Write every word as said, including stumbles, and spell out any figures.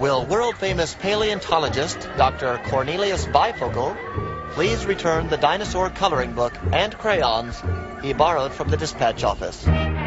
will world-famous paleontologist Doctor Cornelius Bifocal please return the dinosaur coloring book and crayons he borrowed from the dispatch office?